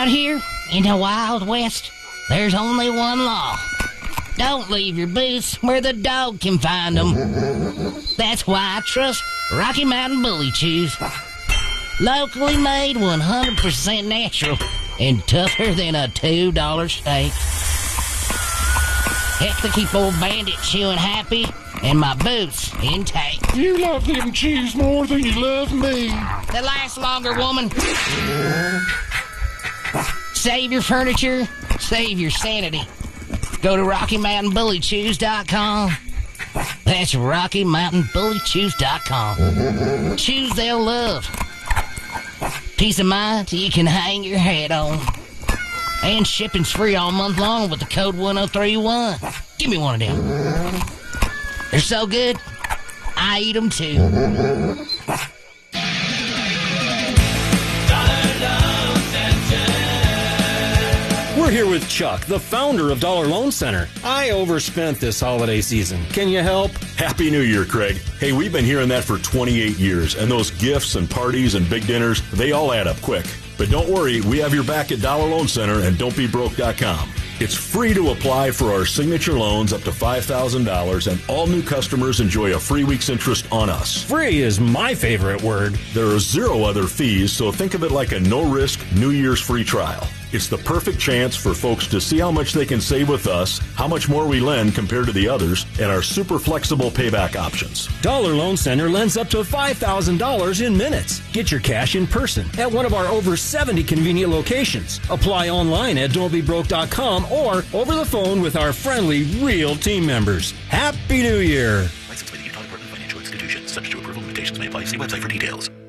Out here in the Wild West, there's only one law. Don't leave your boots where the dog can find them. That's why I trust Rocky Mountain Bully Chews. Locally made, 100% natural, and tougher than a $2 steak. Heck, they keep old Bandit chewing happy, and my boots intact. You love them chews more than you love me. They last longer, woman. Save your furniture, save your sanity. Go to RockyMountainBullyChews.com. That's RockyMountainBullyChews.com. Chews they'll love. Peace of mind you can hang your head on. And shipping's free all month long with the code 1031. Give me one of them. They're so good, I eat them too. We're here with Chuck, the founder of Dollar Loan Center. I overspent this holiday season. Can you help? Happy New Year, Craig. Hey, we've been hearing that for 28 years, and those gifts and parties and big dinners, they all add up quick. But don't worry, we have your back at Dollar Loan Center and don'tbebroke.com. It's free to apply for our signature loans up to $5,000, and all new customers enjoy a free week's interest on us. Free is my favorite word. There are 0 other fees, so think of it like a no-risk New Year's free trial. It's the perfect chance for folks to see how much they can save with us, how much more we lend compared to the others, and our super flexible payback options. Dollar Loan Center lends up to $5,000 in minutes. Get your cash in person at one of our over 70 convenient locations. Apply online at don'tbebroke.com or over the phone with our friendly, real team members. Happy New Year! Licensed by the Utah Department of Financial Institutions. Subject to approval, limitations may apply. See website for details.